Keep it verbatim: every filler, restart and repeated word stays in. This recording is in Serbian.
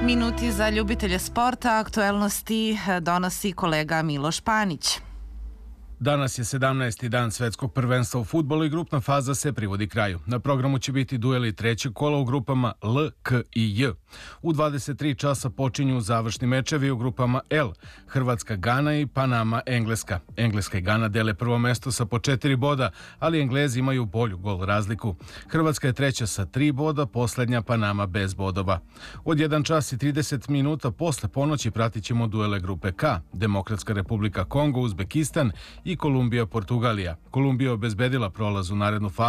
Minuti za ljubitelje sporta, aktuelnosti donosi kolega Miloš Panić. Danas je sedamnaesti dan svetskog prvenstva u fudbalu i grupna faza se privodi kraju. Na programu će biti dueli trećeg kola u grupama L, K i J. U dvadeset tri časa počinju završni mečevi u grupama L, Hrvatska, Gana i Panama, Engleska. Engleska i Gana dele prvo mesto sa po četiri boda, ali Englezi imaju bolju gol razliku. Hrvatska je treća sa tri boda, poslednja Panama bez bodova. Od jedan čas i trideset minuta posle ponoći pratit ćemo duele grupe K, Demokratska Republika Kongo, Uzbekistan i Kolumbija, Portugalija. Kolumbija obezbedila prolaz u narednu fazu